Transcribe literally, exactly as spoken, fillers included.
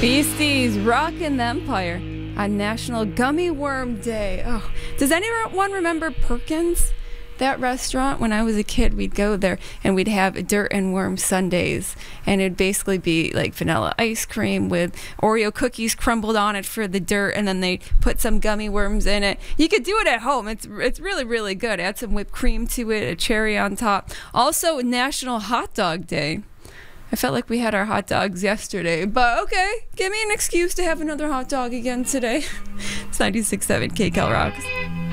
Beasties rockin' the Empire on National Gummy Worm Day. Oh, does anyone remember Perkins? That restaurant, when I was a kid, we'd go there and we'd have dirt and worm sundaes, and it'd basically be like vanilla ice cream with Oreo cookies crumbled on it for the dirt, and then they put some gummy worms in it. You could do it at home. It's it's really, really good. Add some whipped cream to it, a cherry on top. Also, National Hot Dog Day. I felt like we had our hot dogs yesterday, but okay, give me an excuse to have another hot dog again today. It's ninety-six point seven K Cal Rocks.